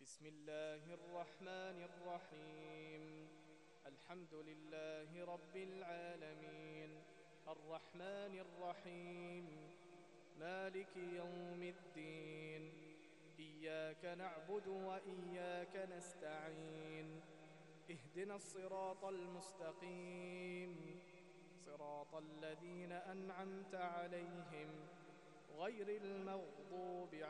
بسم الله الرحمن الرحيم. الحمد لله رب العالمين، الرحمن الرحيم، مالك يوم الدين. إياك نعبد وإياك نستعين. اهدنا الصراط المستقيم، صراط الذين أنعمت عليهم غير المغضوب